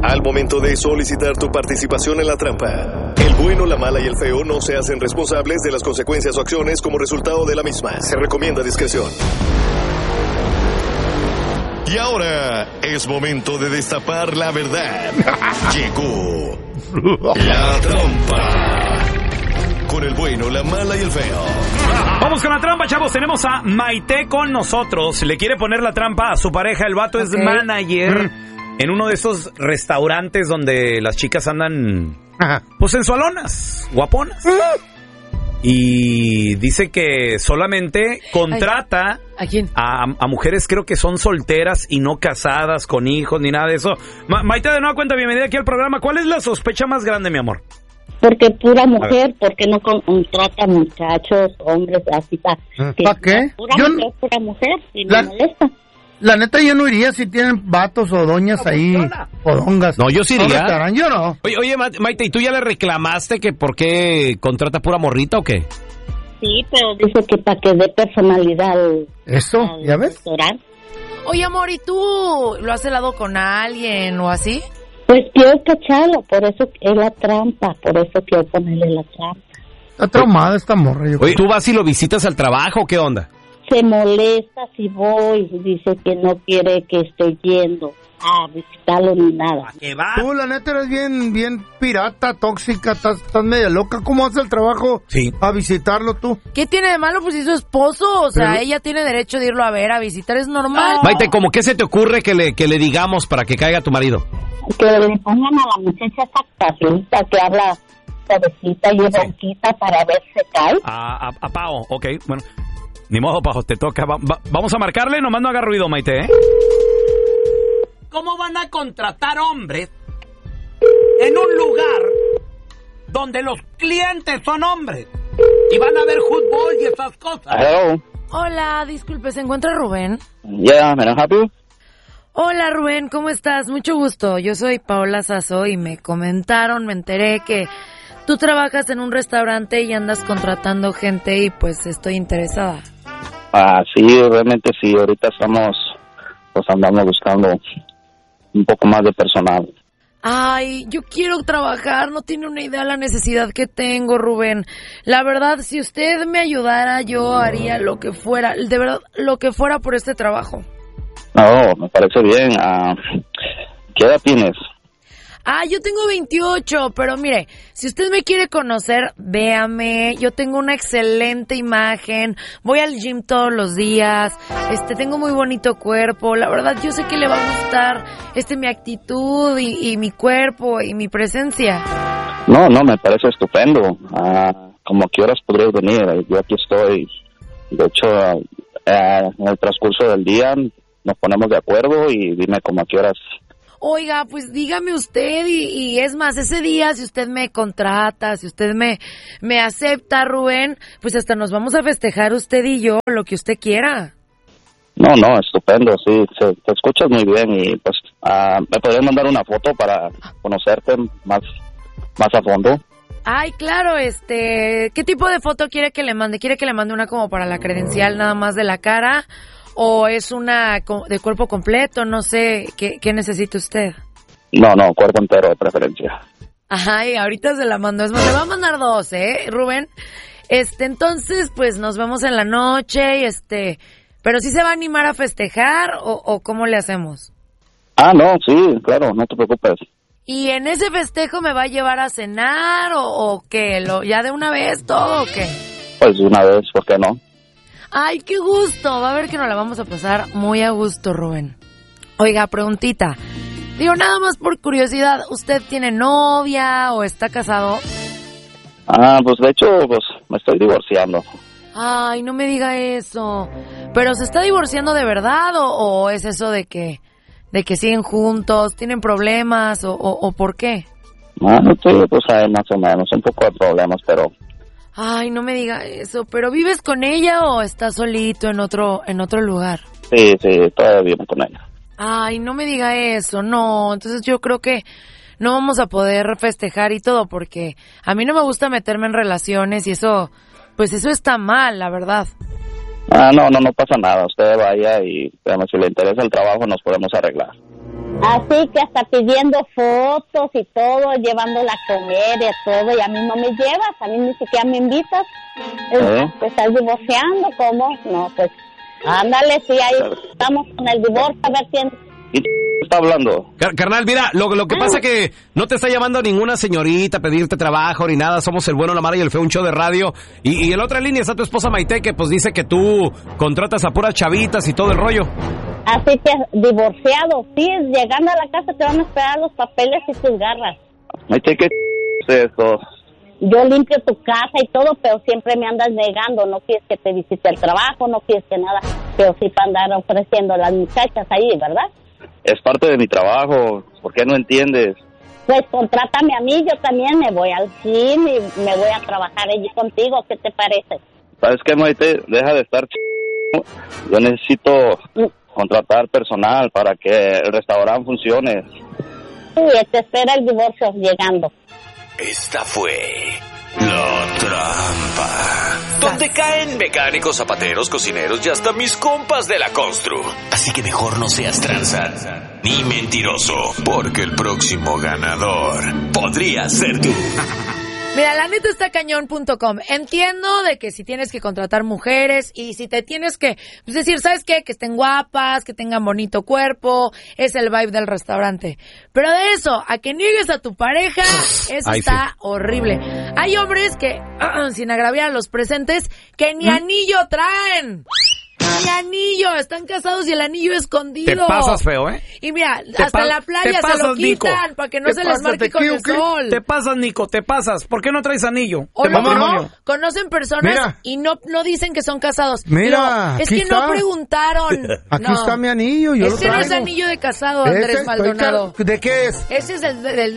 Al momento de solicitar tu participación en la trampa, el bueno, la mala y el feo no se hacen responsables de las consecuencias o acciones como resultado de la misma. Se recomienda discreción. Y ahora es momento de destapar la verdad. Llegó la trampa. Con el bueno, la mala y el feo. Vamos con la trampa, chavos. Tenemos a Maite con nosotros. Le quiere poner la trampa a su pareja. El vato es manager en uno de esos restaurantes donde las chicas andan, pues, sensualonas, guaponas. Y dice que solamente contrata ¿a quién? A mujeres, creo que son solteras y no casadas, con hijos, ni nada de eso. Maite, de nueva cuenta, bienvenida aquí al programa. ¿Cuál es la sospecha más grande, mi amor? Porque pura mujer, porque no contrata muchachos, hombres, así para qué? Pura mujer, y me molesta. La neta, yo no iría si tienen vatos o doñas ahí, podongas. No, yo sí iría. Yo no. Oye, Maite, ¿y tú ya le reclamaste que por qué contrata pura morrita o qué? Sí, pero dice que para que dé personalidad ¿eso? ¿Ya ves? Restaurante. Oye, amor, ¿y tú lo has helado con alguien o así? Pues quiero cacharlo, por eso es la trampa, por eso quiero ponerle la trampa. Está traumada esta morra. Oye, ¿tú vas y lo visitas al trabajo o qué onda? Se molesta si voy, dice que no quiere que esté yendo a visitarlo ni nada. Tú, la neta, eres bien pirata, tóxica, estás media loca. ¿Cómo haces el trabajo a visitarlo tú? ¿Qué tiene de malo? Pues si su esposo, o sea, ella tiene derecho de irlo a ver, a visitar, es normal. Maite, ¿cómo qué se te ocurre que le digamos para que caiga tu marido? Que le pongan a la muchacha esa casita que habla suavecita y ronquita para ver si cae. A Pao, ok, bueno. Ni modo, Pao, te toca. Vamos a marcarle, nomás no haga ruido, Maite, ¿eh? ¿Cómo van a contratar hombres en un lugar donde los clientes son hombres y van a ver fútbol y esas cosas? Hello. Hola, disculpe, ¿se encuentra Rubén? Yeah, may I help you? Hola, Rubén, ¿cómo estás? Mucho gusto. Yo soy Paola Sasso y me enteré que tú trabajas en un restaurante y andas contratando gente y pues estoy interesada. Sí, realmente sí. Ahorita andamos buscando un poco más de personal. Ay, yo quiero trabajar, no tiene una idea la necesidad que tengo, Rubén. La verdad, si usted me ayudara, yo haría lo que fuera, de verdad, lo que fuera por este trabajo. No, me parece bien. ¿Qué edad tienes? Yo tengo 28, pero mire, si usted me quiere conocer, véame, yo tengo una excelente imagen, voy al gym todos los días, tengo muy bonito cuerpo, la verdad yo sé que le va a gustar, mi actitud y mi cuerpo y mi presencia. No, me parece estupendo. Como a qué horas podrías venir, yo aquí estoy. De hecho, en el transcurso del día nos ponemos de acuerdo y dime como a qué horas. Oiga, pues dígame usted y es más, ese día si usted me contrata, si usted me acepta, Rubén, pues hasta nos vamos a festejar usted y yo, lo que usted quiera. No, estupendo, sí, te escuchas muy bien y pues me podrías mandar una foto para conocerte más a fondo. Ay, claro, ¿qué tipo de foto quiere que le mande? ¿Quiere que le mande una como para la credencial nada más de la cara? ¿O es una de cuerpo completo? No sé, ¿qué necesita usted? No, cuerpo entero de preferencia. Ay, ahorita se la mando. Es más, le va a mandar 2, Rubén? Entonces, pues nos vemos en la noche y ¿pero sí se va a animar a festejar o cómo le hacemos? No, sí, claro, no te preocupes. ¿Y en ese festejo me va a llevar a cenar o qué? ¿Ya de una vez todo o qué? Pues de una vez, ¿por qué no? Ay, qué gusto. Va a ver que nos la vamos a pasar muy a gusto, Rubén. Oiga, preguntita. Digo, nada más por curiosidad, ¿usted tiene novia o está casado? Pues de hecho, me estoy divorciando. Ay, no me diga eso. ¿Pero se está divorciando de verdad o es eso de que siguen juntos, tienen problemas o por qué? Sí, pues hay más o menos, un poco de problemas, pero... Ay, no me diga eso, ¿pero vives con ella o estás solito en otro lugar? Sí, todavía vivo con ella. Ay, no me diga eso, no, entonces yo creo que no vamos a poder festejar y todo, porque a mí no me gusta meterme en relaciones y eso, pues eso está mal, la verdad. No pasa nada, usted vaya y si le interesa el trabajo nos podemos arreglar. Así que hasta pidiendo fotos y todo, llevándola a comer y todo, y a mí no me llevas, a mí ni siquiera me invitas. ¿Te estás divorciando? ¿Cómo? No, pues, ándale, sí, ahí estamos con el divorcio, a ver quién... ¿Y está hablando? Carnal, mira, lo que pasa es que no te está llamando ninguna señorita a pedirte trabajo ni nada. Somos el bueno, la mala y el feo, un show de radio. Y en la otra línea está tu esposa Maite, que pues dice que tú contratas a puras chavitas y todo el rollo. Así que divorciado, sí, llegando a la casa te van a esperar los papeles y tus garras. Maite, ¿qué es esto? Yo limpio tu casa y todo, pero siempre me andas negando. No quieres que te visite el trabajo, no quieres que nada, pero sí para andar ofreciendo a las muchachas ahí, ¿verdad? Es parte de mi trabajo, ¿por qué no entiendes? Pues contrátame a mí, yo también me voy al gym y me voy a trabajar allí contigo, ¿qué te parece? ¿Sabes qué, Maite? Deja de estar yo necesito contratar personal para que el restaurante funcione. Sí, te espera el divorcio llegando. Esta fue La Trampa, donde caen mecánicos, zapateros, cocineros y hasta mis compas de la constru. Así que mejor no seas tranza ni mentiroso, porque el próximo ganador podría ser tú. Mira, la neta está cañón.com. Entiendo de que si tienes que contratar mujeres y si te tienes que, pues decir, ¿sabes qué? Que estén guapas, que tengan bonito cuerpo, es el vibe del restaurante. Pero de eso, a que niegues a tu pareja, eso está horrible. Hay hombres que, sin agraviar a los presentes, que ni anillo traen. Ni anillo, están casados y el anillo escondido. Te pasas feo, ¿eh? Y mira, hasta en la playa se lo quitan para que no se les marque con el sol. Te pasas, Nico, te pasas. ¿Por qué no traes anillo? O no, conocen personas y no dicen que son casados. Mira, es que no preguntaron. Aquí está mi anillo, yo lo traigo. No es anillo de casado, Andrés Maldonado. ¿De qué es? Ese es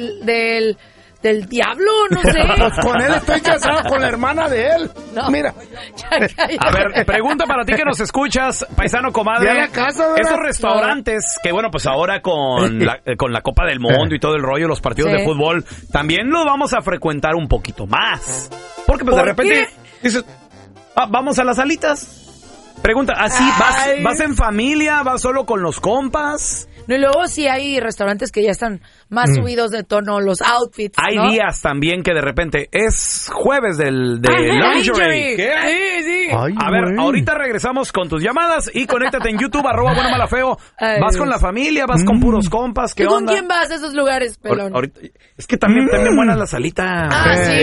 del diablo, no sé. Pues con él estoy casado, con la hermana de él. No. Mira. A ver, pregunta para ti que nos escuchas, paisano, comadre. La casa, esos restaurantes que, bueno, pues ahora con la Copa del Mundo y todo el rollo, los partidos de fútbol, también los vamos a frecuentar un poquito más. Porque pues de repente dices, vamos a las salitas. Pregunta, ¿así vas en familia? ¿Vas solo con los compas? No, y luego sí hay restaurantes que ya están más subidos de tono, los outfits, Hay días también que de repente es jueves del lingerie. ¿Qué? Sí. Ay, a ver, ahorita regresamos con tus llamadas y conéctate en YouTube, @buenomalafeo. ¿Vas con la familia? ¿Vas con puros compas? ¿Qué onda? ¿Con quién vas a esos lugares, pelón? Es que también buenas las salitas. Sí.